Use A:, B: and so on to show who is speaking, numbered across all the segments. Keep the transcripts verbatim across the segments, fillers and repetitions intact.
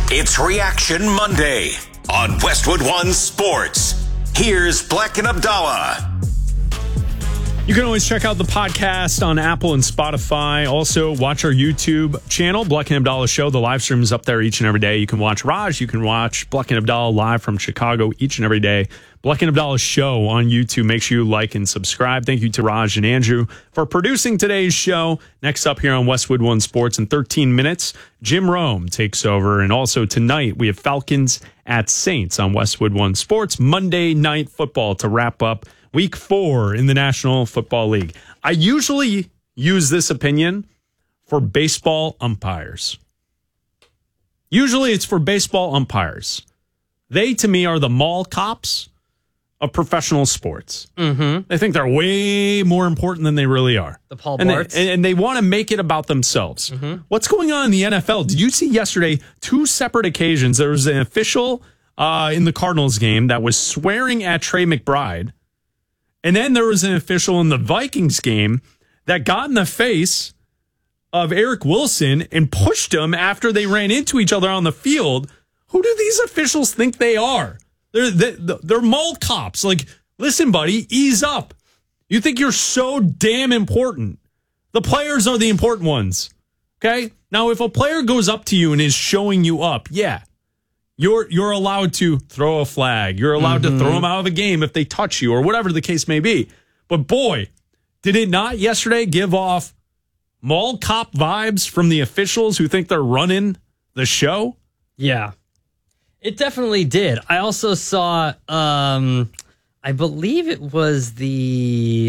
A: It's Reaction Monday on Westwood One Sports. Here's Black and Abdallah.
B: You can always check out the podcast on Apple and Spotify. Also, watch our YouTube channel, Black and Abdallah Show. The live stream is up there each and every day. You can watch Raj. You can watch Black and Abdallah live from Chicago each and every day. Black and Abdallah Show on YouTube. Make sure you like and subscribe. Thank you to Raj and Andrew for producing today's show. Next up here on Westwood One Sports in thirteen minutes, Jim Rome takes over. And also tonight, we have Falcons at Saints on Westwood One Sports. Monday Night Football to wrap up Week four in the National Football League. I usually use this opinion for baseball umpires. Usually it's for baseball umpires. They, to me, are the mall cops of professional sports.
C: Mm-hmm.
B: They think they're way more important than they really are.
C: The Paul
B: and
C: Barts.
B: They, and they want to make it about themselves.
C: Mm-hmm.
B: What's going on in the N F L? Did you see yesterday, two separate occasions, there was an official uh, in the Cardinals game that was swearing at Trey McBride. And then there was an official in the Vikings game that got in the face of Eric Wilson and pushed him after they ran into each other on the field. Who do these officials think they are? They're, they're, they're mall cops. Like, listen, buddy, ease up. You think you're so damn important. The players are the important ones. Okay? Now, if a player goes up to you and is showing you up, yeah. You're you're allowed to throw a flag. You're allowed mm-hmm. to throw them out of a game if they touch you or whatever the case may be. But boy, did it not yesterday give off mall cop vibes from the officials who think they're running the show?
C: Yeah, it definitely did. I also saw, um, I believe it was the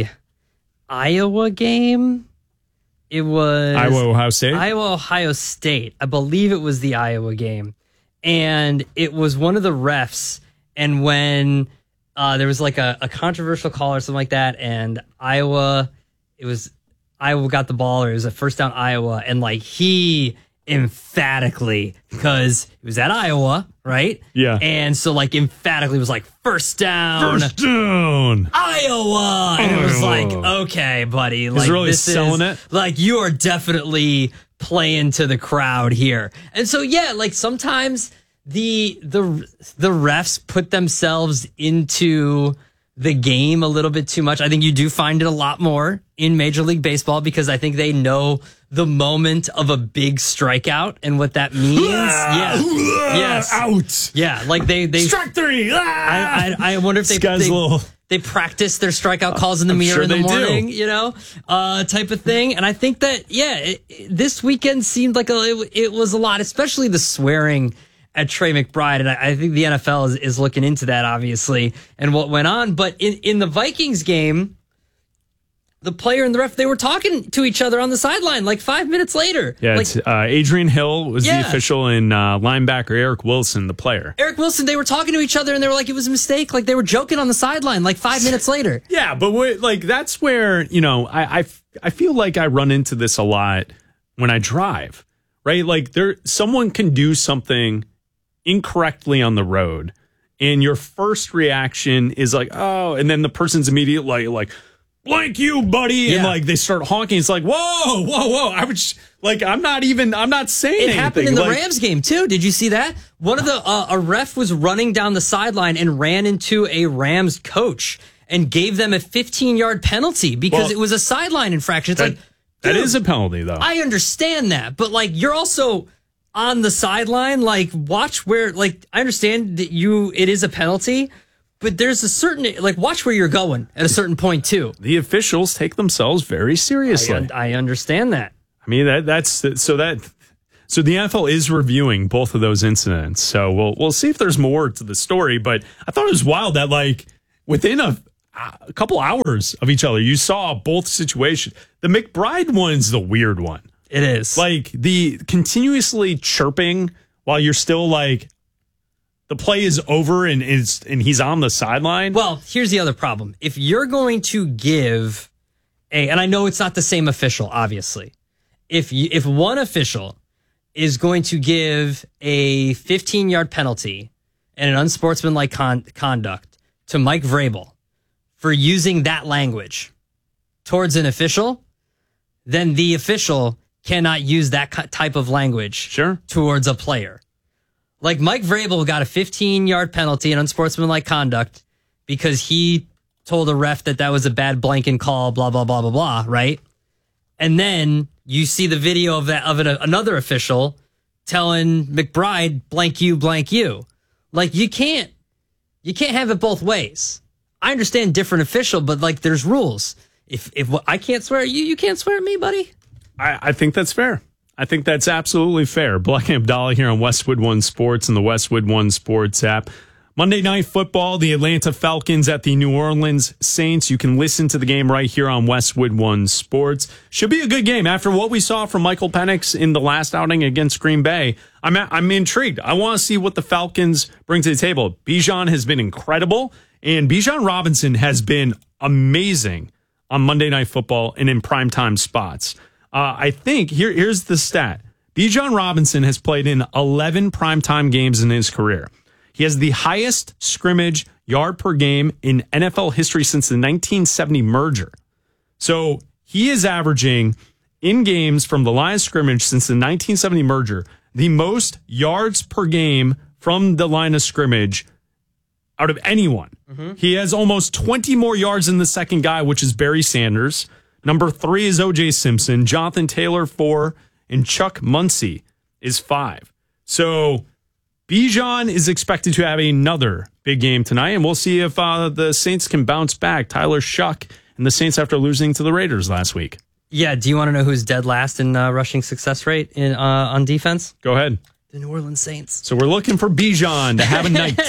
C: Iowa game. It was
B: Iowa Ohio State.
C: Iowa Ohio State. I believe it was the Iowa game. And it was one of the refs, and when uh, there was like a, a controversial call or something like that, and Iowa, it was Iowa got the ball, or it was a first down Iowa, and like he emphatically, because it was at Iowa, right?
B: Yeah.
C: And so like emphatically was like first down,
B: first down,
C: Iowa, and it was like, okay, buddy, like
B: he's really
C: this
B: selling
C: is,
B: it.
C: Like you are definitely playing to the crowd here. And so yeah, like sometimes the the the refs put themselves into the game a little bit too much. I think you do find it a lot more in Major League Baseball because I think they know the moment of a big strikeout and what that means. Yeah. Yes.
B: Out.
C: Yeah, like they they
B: strike three.
C: I, I I wonder if they they,
B: little...
C: they practice their strikeout calls in the
B: I'm
C: mirror
B: sure
C: in the
B: they
C: morning,
B: do.
C: you know, uh, type of thing. And I think that, yeah, it, it, this weekend seemed like a, it, it was a lot, especially the swearing at Trey McBride. And I, I think the N F L is, is looking into that, obviously, and what went on. But in, in the Vikings game, the player and the ref, they were talking to each other on the sideline like five minutes later.
B: Yeah,
C: like,
B: it's, uh, Adrian Hill was
C: yeah.
B: the official, and uh, linebacker Eric Wilson, the player.
C: Eric Wilson, they were talking to each other, and they were like, it was a mistake. Like, they were joking on the sideline like five minutes later.
B: Yeah, but wait, like that's where, you know, I, I, I feel like I run into this a lot when I drive, right? Like there, someone can do something incorrectly on the road, and your first reaction is like, oh, and then the person's immediately like, like, blank you, buddy.
C: Yeah.
B: And like they start honking. It's like, whoa, whoa, whoa. I was like, I'm not even, I'm not saying
C: it
B: anything.
C: happened in the
B: like,
C: Rams game too. Did you see that? One of the, uh, a ref was running down the sideline and ran into a Rams coach and gave them a fifteen yard penalty because
B: well,
C: it was a sideline infraction. It's
B: that,
C: like,
B: that
C: dude,
B: is a penalty though.
C: I understand that, but like, you're also on the sideline. Like, watch where, like, I understand that you, it is a penalty. But there's a certain, like, watch where you're going at a certain point, too.
B: The officials take themselves very seriously.
C: I, un- I understand that.
B: I mean, that that's so that so the N F L is reviewing both of those incidents. So we'll we'll see if there's more to the story. But I thought it was wild that, like, within a, a couple hours of each other, you saw both situations. The McBride one's the weird one.
C: It is.
B: Like, the continuously chirping while you're still, like, the play is over and is and he's on the sideline.
C: Well, here's the other problem. If you're going to give a, and I know it's not the same official, obviously. If you, if one official is going to give a fifteen yard penalty and an unsportsmanlike con- conduct to Mike Vrabel for using that language towards an official, then the official cannot use that type of language
B: sure.
C: towards a player. Like Mike Vrabel got a fifteen-yard penalty in unsportsmanlike conduct because he told a ref that that was a bad blanking call, blah, blah, blah, blah, blah, right? And then you see the video of that of an, another official telling McBride, blank you, blank you. Like, you can't, you can't have it both ways. I understand different official, but like, there's rules. If if I can't swear at you, you can't swear at me, buddy.
B: I, I think that's fair. I think that's absolutely fair. Black and Abdallah here on Westwood One Sports and the Westwood One Sports app. Monday Night Football, the Atlanta Falcons at the New Orleans Saints. You can listen to the game right here on Westwood One Sports. Should be a good game. After what we saw from Michael Penix in the last outing against Green Bay, I'm I'm intrigued. I want to see what the Falcons bring to the table. Bijan has been incredible, and Bijan Robinson has been amazing on Monday Night Football and in primetime spots. Uh, I think, here here's the stat. Bijan Robinson has played in eleven primetime games in his career. He has the highest scrimmage yard per game in N F L history since the nineteen seventy merger. So he is averaging in games from the line of scrimmage since the nineteen seventy merger, the most yards per game from the line of scrimmage out of anyone. Mm-hmm. He has almost twenty more yards than the second guy, which is Barry Sanders. Number three is O J Simpson, Jonathan Taylor four, and Chuck Muncie is five. So Bijan is expected to have another big game tonight, and we'll see if uh, the Saints can bounce back. Tyler Shuck and the Saints after losing to the Raiders last week.
C: Yeah, do you want to know who's dead last in uh, rushing success rate in uh, on defense?
B: Go ahead.
C: The New Orleans Saints.
B: So we're looking for Bijan to have a night.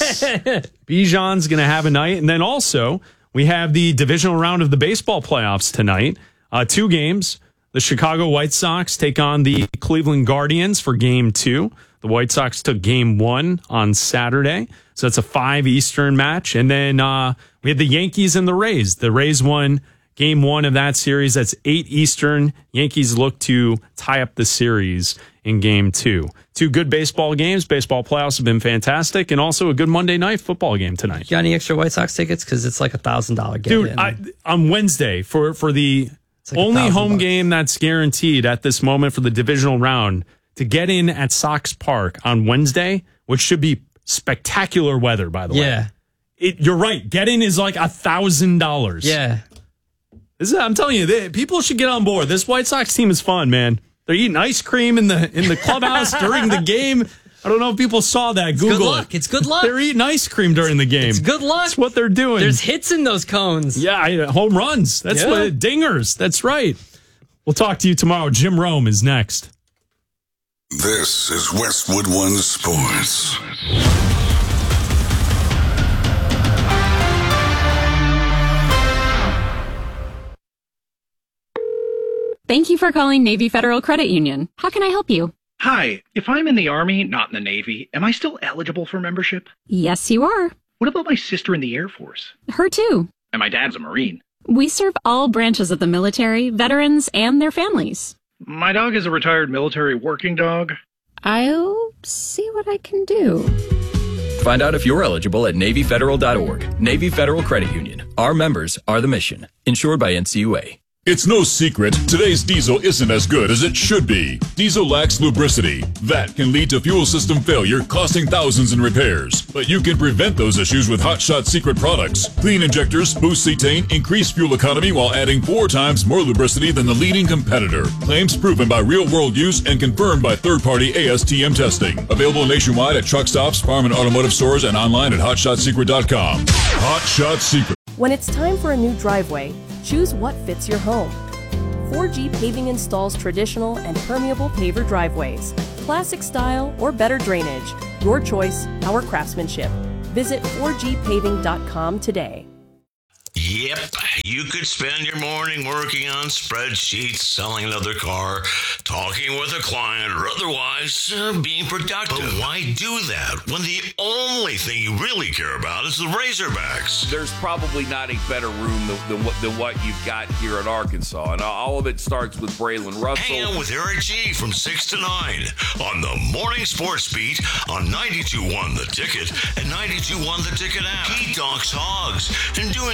B: Bijan's going to have a night. And then also, we have the divisional round of the baseball playoffs tonight. Uh, two games. The Chicago White Sox take on the Cleveland Guardians for game two. The White Sox took game one on Saturday. So it's a five Eastern match. And then uh, we have the Yankees and the Rays. The Rays won game one of that series. That's eight Eastern. Yankees look to tie up the series in game two. Two good baseball games. Baseball playoffs have been fantastic. And also a good Monday night football game tonight.
C: You got any extra White Sox tickets? Because it's like a one thousand dollars get
B: Dude, I, on Wednesday for, for the like only home bucks. game that's guaranteed at this moment for the divisional round to get in at Sox Park on Wednesday, which should be spectacular weather, by the way.
C: Yeah.
B: It, you're right. Get in is like one thousand dollars.
C: Yeah.
B: This is, I'm telling you, they, people should get on board. This White Sox team is fun, man. They're eating ice cream in the in the clubhouse during the game. I don't know if people saw that.
C: It's
B: Google
C: good luck.
B: it.
C: It's good luck.
B: They're eating ice cream during the game.
C: It's good luck.
B: That's what they're doing.
C: There's hits in those cones.
B: Yeah, I- home runs. That's
C: Yeah.
B: what dingers. That's right. We'll talk to you tomorrow. Jim Rome is next.
A: This is Westwood One Sports.
D: Thank you for calling Navy Federal Credit Union. How can I help you?
E: Hi, if I'm in the Army, not in the Navy, am I still eligible for membership?
D: Yes, you are.
E: What about my sister in the Air Force?
D: Her too.
E: And my dad's a Marine.
D: We serve all branches of the military, veterans, and their families.
E: My dog is a retired military working dog.
D: I'll see what I can do.
F: Find out if you're eligible at Navy Federal dot org. Navy Federal Credit Union. Our members are the mission. Insured by N C U A.
G: It's no secret, today's diesel isn't as good as it should be. Diesel lacks lubricity. That can lead to fuel system failure, costing thousands in repairs. But you can prevent those issues with Hot Shot Secret products. Clean injectors, boost cetane, increase fuel economy while adding four times more lubricity than the leading competitor. Claims proven by real-world use and confirmed by third-party A S T M testing. Available nationwide at truck stops, farm and automotive stores, and online at hot shot secret dot com. Hot Shot Secret.
H: When it's time for a new driveway, choose what fits your home. four G Paving installs traditional and permeable paver driveways, classic style or better drainage. Your choice, our craftsmanship. Visit four g paving dot com today.
I: Yep, you could spend your morning working on spreadsheets, selling another car, talking with a client, or otherwise uh, being productive. But why do that when the only thing you really care about is the Razorbacks?
J: There's probably not a better room than, than, what, than what you've got here in Arkansas. And all of it starts with Braylon Russell.
I: Hang out with Eric G from six to nine on the Morning Sports Beat on ninety-two point one The Ticket and ninety-two point one The Ticket app. He talks hogs and doing his best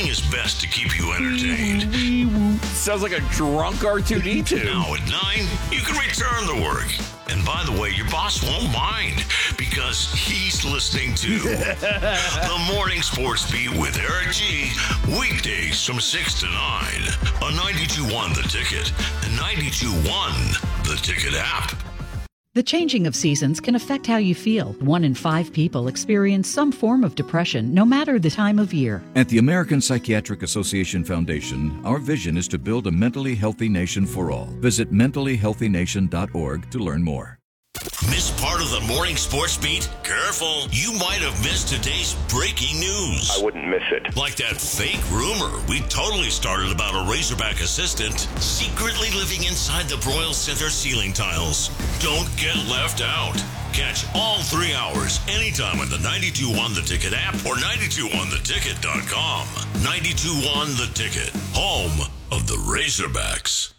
I: best to keep you entertained.
J: Sounds like a drunk R two D two.
I: Now at nine, you can return to work. And by the way, your boss won't mind because he's listening to the Morning Sports Beat with Eric G. Weekdays from six to nine on ninety-two point one The Ticket and ninety-two point one The Ticket app.
K: The changing of seasons can affect how you feel. One in five people experience some form of depression, no matter the time of year.
L: At the American Psychiatric Association Foundation, our vision is to build a mentally healthy nation for all. Visit mentally healthy nation dot org to learn more.
I: Miss part of the Morning Sports Beat? Careful, you might have missed today's breaking news.
M: I wouldn't miss it.
I: Like that fake rumor we totally started about a Razorback assistant secretly living inside the Broyles Center ceiling tiles. Don't get left out. Catch all three hours anytime on the ninety-two point one The Ticket app or ninety-two one the ticket dot com. ninety-two point one The Ticket, home of the Razorbacks.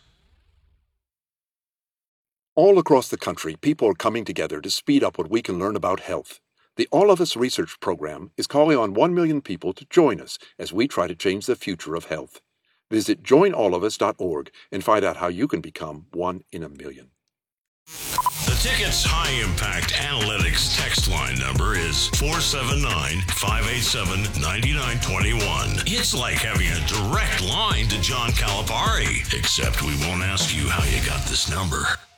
N: All across the country, people are coming together to speed up what we can learn about health. The All of Us Research Program is calling on one million people to join us as we try to change the future of health. Visit join all of us dot org and find out how you can become one in a million.
I: The Ticket's high-impact analytics text line number is four seven nine, five eight seven, nine nine two one. It's like having a direct line to John Calipari, except we won't ask you how you got this number.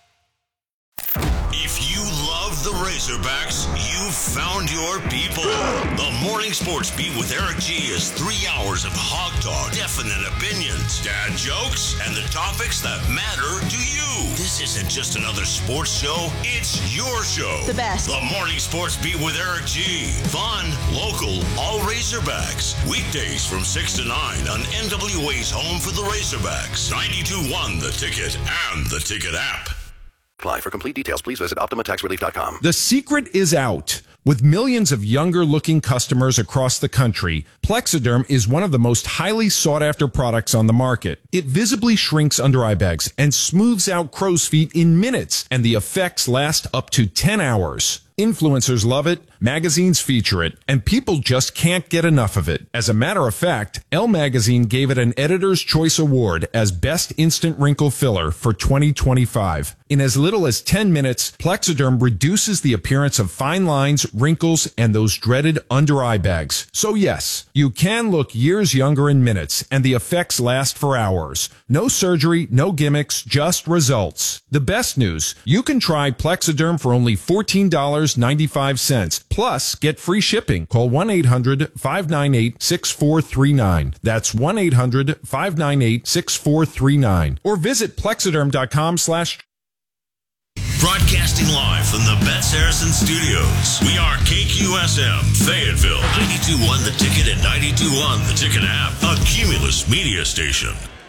I: If you love the Razorbacks, you've found your people. The Morning Sports Beat with Eric G is three hours of hog talk, definite opinions, dad jokes, and the topics that matter to you. This isn't just another sports show, it's your show.
O: The best.
I: The Morning Sports Beat with Eric G. Fun, local, all Razorbacks. Weekdays from six to nine on N W A's home for the Razorbacks. ninety-two point one The Ticket and the Ticket app.
P: Apply. For complete details, please visit Optima Tax Relief dot com.
Q: The secret is out. With millions of younger-looking customers across the country, Plexiderm is one of the most highly sought-after products on the market. It visibly shrinks under eye bags and smooths out crow's feet in minutes, and the effects last up to ten hours. Influencers love it, magazines feature it, and people just can't get enough of it. As a matter of fact, Elle Magazine gave it an Editor's Choice Award as Best Instant Wrinkle Filler for twenty twenty-five. In as little as ten minutes, Plexiderm reduces the appearance of fine lines, wrinkles, and those dreaded under-eye bags. So yes, you can look years younger in minutes, and the effects last for hours. No surgery, no gimmicks, just results. The best news, you can try Plexiderm for only fourteen dollars and ninety-five cents. Plus, get free shipping. Call one eight hundred, five nine eight, six four three nine. That's one eight hundred, five nine eight, six four three nine. Or visit Plexiderm dot com slash
I: Broadcasting live from the Bet Saracen Studios. We are K Q S M, Fayetteville, ninety-two point one The Ticket and ninety-two point one The Ticket app, a Cumulus media station.